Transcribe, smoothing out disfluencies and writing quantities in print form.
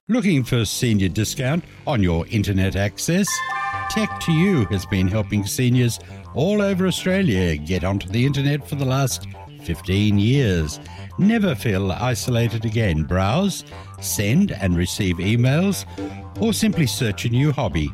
Looking for senior discount on your internet access? Tech2U has been helping seniors all over Australia get onto the internet for the last 15 years. Never feel isolated again. Browse, send and receive emails, or simply search a new hobby